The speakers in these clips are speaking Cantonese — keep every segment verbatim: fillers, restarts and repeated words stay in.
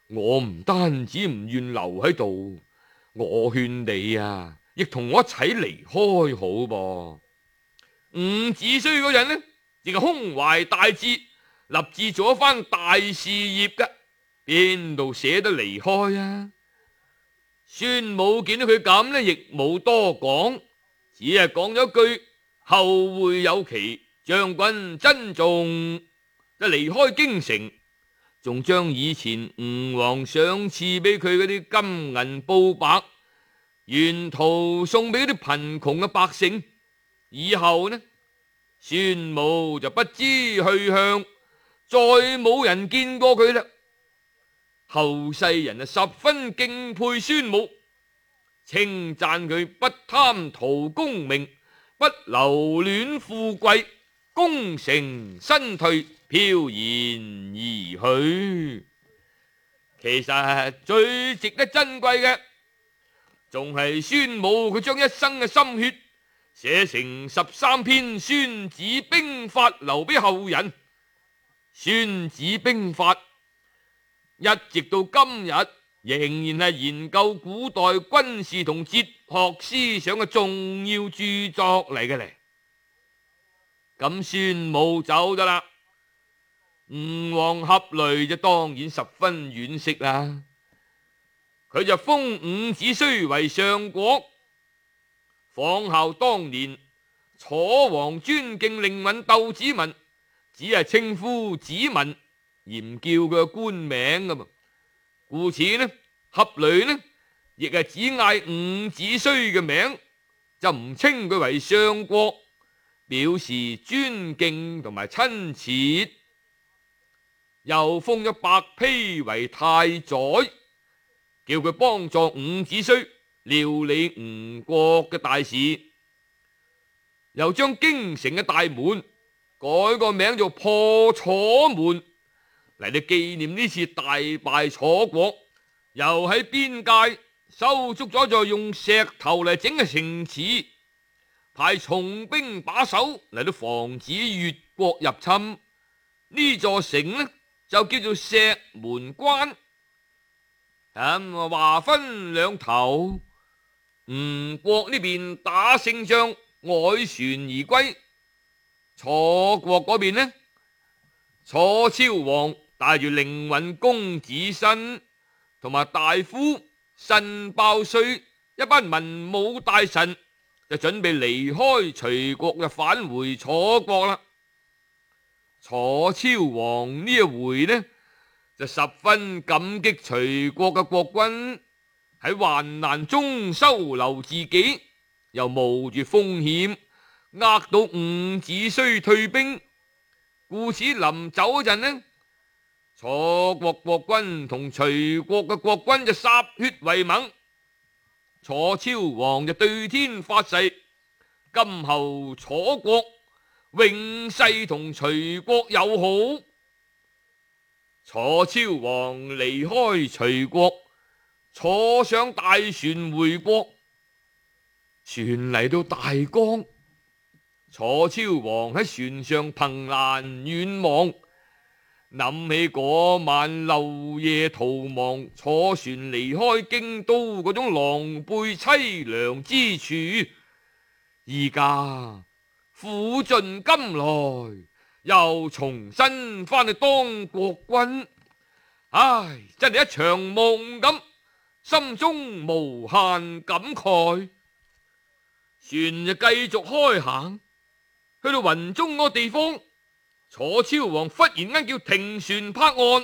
我唔單止唔願留喺度，我勸你啊，亦同我一齊離開好噃。伍子胥嗰人呢，亦係胸懷大志，立志做一番大事業噶，邊度捨得離開啊？孫武見到佢咁呢，亦冇多講，只係講咗句後會有期，將軍珍重，就離開京城，仲將以前吳王賞賜俾佢嗰啲金銀布帛，沿途送俾嗰啲貧窮嘅百姓。以後呢，孫武就不知去向，再冇人見過佢啦。後世人啊十分敬佩孫武，稱讚佢不貪圖功名，不留戀富貴，功成身退，飄然而去。其實最值得珍貴嘅，仲係孫武佢將一生嘅心血寫成十三篇《孫子兵法》留俾後人。《孫子兵法》一直到今日仍然係研究古代軍事同哲學思想嘅重要著作嚟嘅咧。咁孫武走得啦，吳王闔閭就當然十分惋惜啦。佢就封伍子胥為相國，仿效當年楚王尊敬令尹竇子文，只係稱呼子文，而唔叫佢官名噶嘛。故此呢，闔閭呢亦係只嗌伍子胥嘅名，就唔稱佢為相國，表示尊敬同埋親切。又封咗白丕為太宰，叫佢幫助伍子胥料理吳國嘅大事。又將京城嘅大門改個名做破楚門，嚟到紀念呢次大敗楚國。又喺邊界修築咗座用石頭嚟整嘅城池，派重兵把守嚟到防止越國入侵。呢座城呢就叫做石門關。咁話分兩頭，吳國呢邊打勝仗，凱旋而歸。楚國嗰邊呢，楚昭王帶住凌雲公子申同埋大夫申包胥一班文武大臣，就準備離開徐國，就返回楚國啦。楚昭王呢一回呢，就十分感激徐國嘅國君喺患難中收留自己，又冒住風險呃到伍子胥退兵，故此臨走嗰陣呢，楚國國君同徐國嘅國君就歃血為盟。楚昭王就對天發誓，今後楚國永世同徐國友好。楚昭王離開徐國，坐上大船回國。船嚟到大江，楚昭王喺船上憑欄遠望，諗起嗰晚漏夜逃亡，坐船離開京都嗰種狼狽淒涼之處，而家苦盡甘來，又重新翻去當國君。唉，真係一場夢咁，心中無限感慨。船就繼續開行，去到雲中嗰個地方，楚昭王忽然間叫停船泊岸。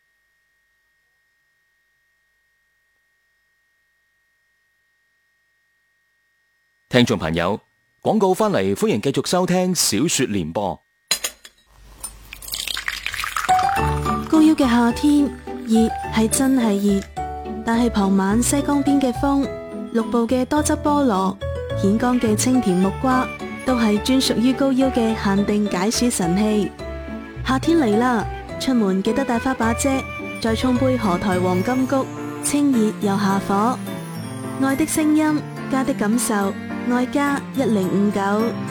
聽眾朋友，廣告翻嚟，歡迎繼續收聽小說聯播。 高腰嘅夏天，熱係真係熱，但係傍晚西江邊嘅風，綠布嘅多汁菠蘿，顯江嘅清甜木瓜，都係專屬於高腰嘅限定解暑神器。夏天嚟啦，出門記得帶翻把遮，再沖杯荷台黃金菊，清熱又下火。愛的聲音，家的感受，愛家一零五九。